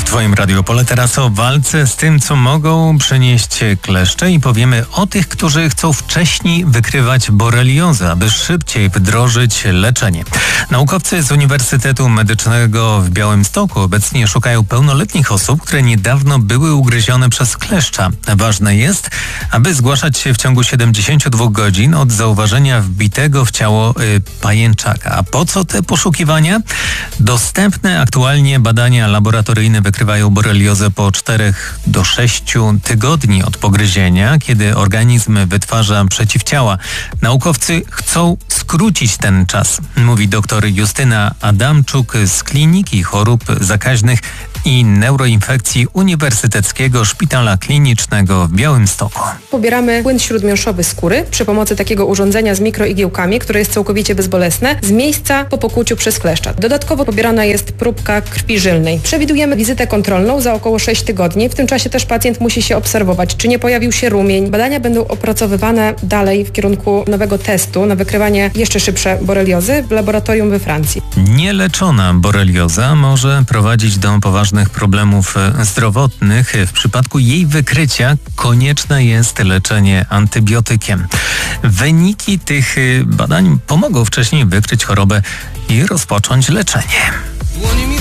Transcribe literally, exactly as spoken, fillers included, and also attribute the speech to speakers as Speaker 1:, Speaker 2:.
Speaker 1: Twoim Radio Opole teraz o walce z tym, co mogą przynieść kleszcze i powiemy o tych, którzy chcą wcześniej wykrywać boreliozę, aby szybciej wdrożyć leczenie. Naukowcy z Uniwersytetu Medycznego w Białymstoku obecnie szukają pełnoletnich osób, które niedawno były ugryzione przez kleszcza. Ważne jest, aby zgłaszać się w ciągu siedemdziesięciu dwóch godzin od zauważenia wbitego w ciało y, pajęczaka. A po co te poszukiwania? Dostępne aktualnie badania laboratoryjne wykrywają boreliozę po czterech do sześciu tygodni od pogryzienia, kiedy organizm wytwarza przeciwciała. Naukowcy chcą skrócić ten czas, mówi dr Justyna Adamczuk z Kliniki Chorób Zakaźnych i Neuroinfekcji Uniwersyteckiego Szpitala Klinicznego w Białymstoku.
Speaker 2: Pobieramy płyn śródmiąższowy skóry przy pomocy takiego urządzenia z mikroigiełkami, które jest całkowicie bezbolesne, z miejsca po pokłuciu przez kleszcza. Dodatkowo pobierana jest próbka krwi żylnej. Przewidujemy wizytę kontrolną za około sześć tygodni. W tym czasie też pacjent musi się obserwować, czy nie pojawił się rumień. Badania będą opracowywane dalej w kierunku nowego testu na wykrywanie jeszcze szybsze boreliozy w laboratorium we Francji.
Speaker 1: Nieleczona borelioza może prowadzić do poważnych problemów zdrowotnych. W przypadku jej wykrycia konieczne jest leczenie antybiotykiem. Wyniki tych badań pomogą wcześniej wykryć chorobę i rozpocząć leczenie.